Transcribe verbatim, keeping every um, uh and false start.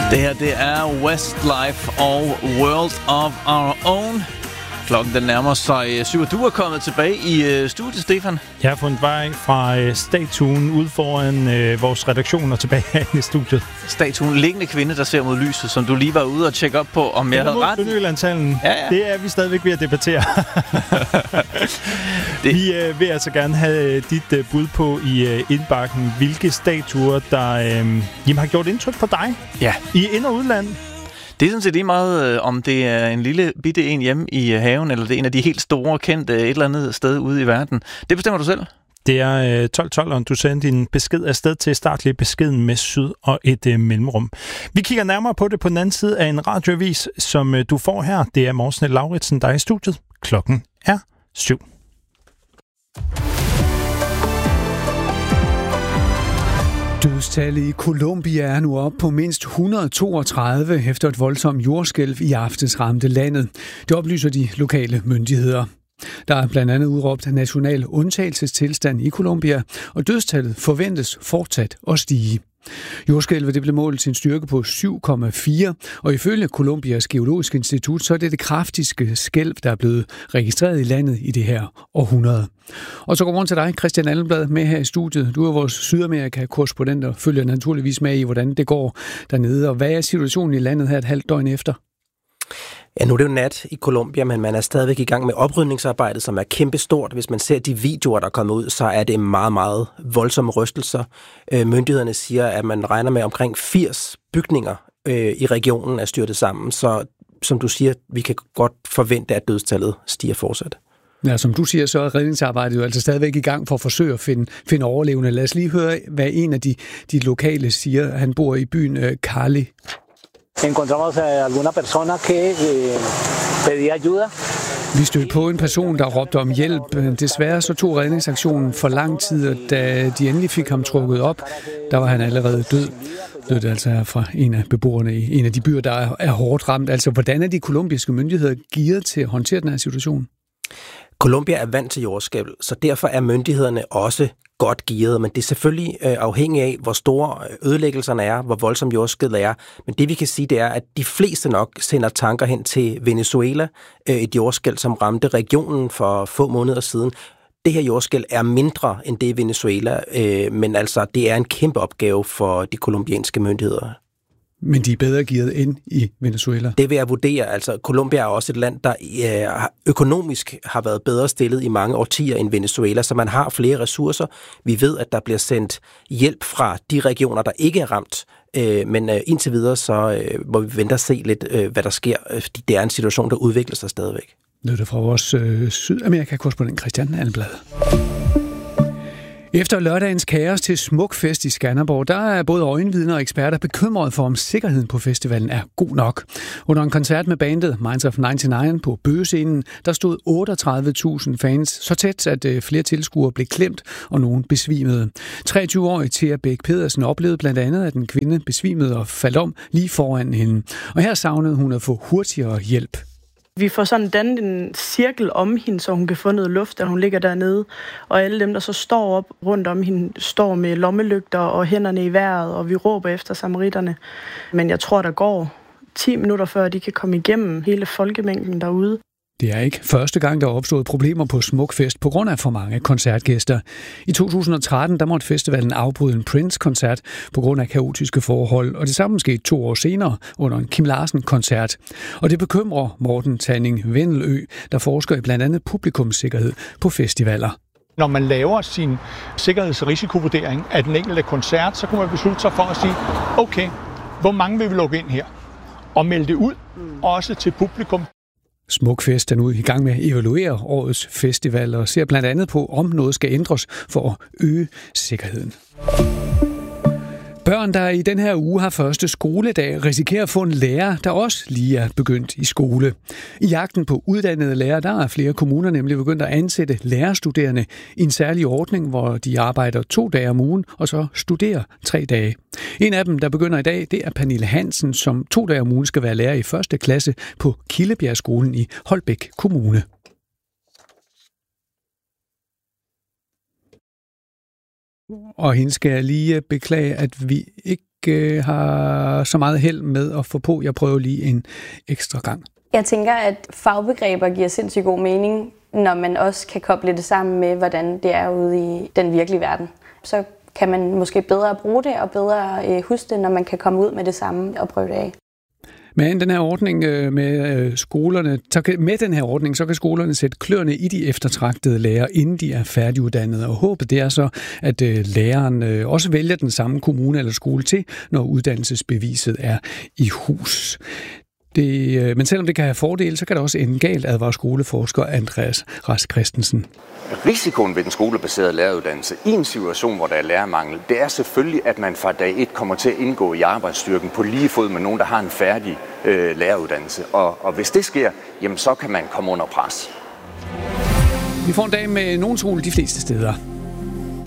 Det her, det er Westlife og World of Our Own. Klokken den nærmer sig syv, og du er kommet tilbage i uh, studiet, Stefan. Jeg har fundet vej fra uh, statuen ud foran uh, vores redaktion og tilbage i studiet. Statuen, liggende kvinde, der ser mod lyset, som du lige var ude og tjekke op på, om jeg havde ret. Sønderjyllandshallen. Ja, ja. Det er vi stadigvæk ved at debattere. det. Vi uh, vil altså gerne have dit uh, bud på i uh, indbakken, hvilke statuer, der uh, jamen, har gjort indtryk på dig ja. i ind- og udland. Det er sådan set lige meget, øh, om det er en lille bitte en hjemme i øh, haven, eller det er en af de helt store, kendte et eller andet sted ude i verden. Det bestemmer du selv. Det er øh, tolv tolv, og du sender din besked afsted til startlige beskeden med syd og et øh, mellemrum. Vi kigger nærmere på det på den anden side af en radioavis, som øh, du får her. Det er Morten Lauritsen, der er i studiet. Klokken er syv. Dødstallet i Colombia er nu op på mindst et hundrede og toogtredive efter et voldsomt jordskælv i aftes ramte landet. Det oplyser de lokale myndigheder. Der er blandt andet udråbt national undtagelsestilstand i Colombia, og dødstallet forventes fortsat at stige. Jordskælvet det blev målt til en styrke på syv komma fire, og ifølge Colombias Geologiske Institut, så er det det kraftigste skælv, der er blevet registreret i landet i det her århundrede. Og så går rundt til dig, Christian Allenblad, med her i studiet. Du er vores Sydamerika-korrespondent og følger naturligvis med i, hvordan det går dernede. Og hvad er situationen i landet her et halvt døgn efter? Ja, nu er det jo nat i Colombia, men man er stadigvæk i gang med oprydningsarbejdet, som er kæmpestort. Hvis man ser de videoer, der er kommet ud, så er det meget, meget voldsomme rystelser. Myndighederne siger, at man regner med omkring firs bygninger i regionen er styrtet sammen. Så som du siger, vi kan godt forvente, at dødstallet stiger fortsat. Ja, som du siger, så er redningsarbejdet jo altså stadigvæk i gang for at forsøge at finde, finde overlevende. Lad os lige høre, hvad en af de, de lokale siger. Han bor i byen uh, Cali. Encontramos a alguna persona que eh, pedía ayuda. Vi stødte på en person, der råbte om hjælp. Desværre så tog redningsaktionen for lang tid, og da de endelig fik ham trukket op, der var han allerede død. Det er altså fra en af beboerne i en af de byer, der er, er hårdt ramt. Altså, hvordan er de colombiske myndigheder gearet til at håndtere den her situation? Colombia er vant til jordskælv, så derfor er myndighederne også godt gearet, men det er selvfølgelig øh, afhængigt af, hvor store ødelæggelserne er, hvor voldsom jordskælvet er. Men det vi kan sige, det er, at de fleste nok sender tanker hen til Venezuela, øh, et jordskælv, som ramte regionen for få måneder siden. Det her jordskælv er mindre end det i Venezuela, øh, men altså det er en kæmpe opgave for de colombianske myndigheder. Men de er bedre gearet end i Venezuela? Det vil jeg vurdere. Altså, Colombia er også et land, der øh, økonomisk har været bedre stillet i mange årtier end Venezuela, så man har flere ressourcer. Vi ved, at der bliver sendt hjælp fra de regioner, der ikke er ramt. Øh, men øh, indtil videre, så øh, må vi vente og se lidt, øh, hvad der sker, fordi det er en situation, der udvikler sig stadigvæk. Det er det fra vores øh, Sydamerika-korrespondent Christian Allenblad. Efter lørdagens kaos til Smukfest i Skanderborg, der er både øjenvidner og eksperter bekymrede for, om sikkerheden på festivalen er god nok. Under en koncert med bandet Minds of nioghalvfems på Bøgescenen, der stod otteogtredive tusind fans så tæt, at flere tilskuere blev klemt, og nogen besvimede. treogtyve-årige Thea Bæk Pedersen oplevede blandt andet, at en kvinde besvimede og faldt om lige foran hende. Og her savnede hun at få hurtigere hjælp. Vi får sådan dannet en cirkel om hende, så hun kan få noget luft, da hun ligger dernede. Og alle dem, der så står op rundt om hende, står med lommelygter og hænderne i vejret, og vi råber efter samaritterne. Men jeg tror, der går ti minutter, før de kan komme igennem hele folkemængden derude. Det er ikke første gang, der er opstået problemer på Smukfest på grund af for mange koncertgæster. I to tusind og tretten der måtte festivalen afbryde en Prince-koncert på grund af kaotiske forhold, og det samme skete to år senere under en Kim Larsen-koncert. Og det bekymrer Morten Tanning Vendelø, der forsker i blandt andet publikumssikkerhed på festivaler. Når man laver sin sikkerheds- og risikovurdering af den enkelte koncert, så kan man beslutte sig for at sige, okay, hvor mange vil vi lukke ind her? Og melde det ud, også til publikum. Smukfest er nu i gang med at evaluere årets festival og ser blandt andet på, om noget skal ændres for at øge sikkerheden. Børn, der i den her uge har første skoledag, risikerer at få en lærer, der også lige er begyndt i skole. I jagten på uddannede lærere, der er flere kommuner nemlig begyndt at ansætte lærerstuderende i en særlig ordning, hvor de arbejder to dage om ugen og så studerer tre dage. En af dem, der begynder i dag, det er Pernille Hansen, som to dage om ugen skal være lærer i første klasse på Kildebjergskolen i Holbæk Kommune. Og hende skal jeg lige beklage, at vi ikke ikke øh, har så meget held med at få på. Jeg prøver lige en ekstra gang. Jeg tænker, at fagbegreber giver sindssygt god mening, når man også kan koble det sammen med, hvordan det er ude i den virkelige verden. Så kan man måske bedre bruge det og bedre øh, huske det, når man kan komme ud med det samme og prøve det af. Men den her ordning øh, med øh, skolerne, så kan, med den her ordning, så kan skolerne sætte kløerne i de eftertragtede lærere, inden de er færdiguddannede. Og håbet det er så, at øh, læreren øh, også vælger den samme kommune eller skole til, når uddannelsesbeviset er i hus. Det, øh, men selvom det kan have fordele, så kan det også ende galt, advarer skoleforsker Andreas Rask Christensen. Risikoen ved den skolebaserede læreruddannelse i en situation, hvor der er lærermangel, det er selvfølgelig, at man fra dag et kommer til at indgå i arbejdsstyrken på lige fod med nogen, der har en færdig øh, læreruddannelse. Og, og hvis det sker, jamen så kan man komme under pres. Vi får en dag med nogen sol de fleste steder.